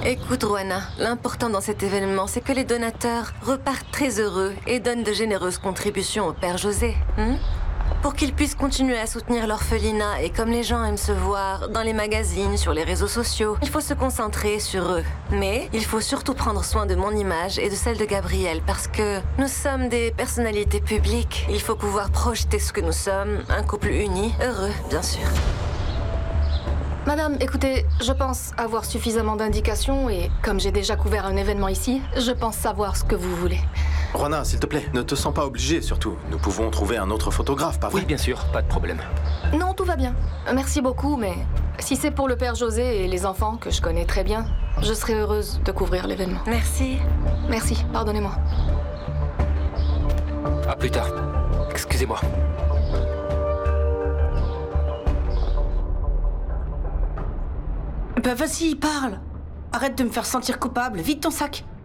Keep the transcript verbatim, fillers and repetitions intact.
Écoute, Roanna, l'important dans cet événement, c'est que les donateurs repartent très heureux et donnent de généreuses contributions au père José. Hein, pour qu'ils puissent continuer à soutenir l'orphelinat et comme les gens aiment se voir dans les magazines, sur les réseaux sociaux, il faut se concentrer sur eux. Mais il faut surtout prendre soin de mon image et de celle de Gabriel parce que nous sommes des personnalités publiques. Il faut pouvoir projeter ce que nous sommes, un couple uni, heureux, bien sûr. Madame, écoutez, je pense avoir suffisamment d'indications et comme j'ai déjà couvert un événement ici, je pense savoir ce que vous voulez. Roanna, s'il te plaît, ne te sens pas obligée surtout. Nous pouvons trouver un autre photographe, pas vrai? Oui, bien sûr, pas de problème. Non, tout va bien. Merci beaucoup, mais si c'est pour le père José et les enfants que je connais très bien, je serai heureuse de couvrir l'événement. Merci. Merci, pardonnez-moi. À plus tard. Excusez-moi. Bah vas-y, parle. Arrête de me faire sentir coupable. Vide ton sac.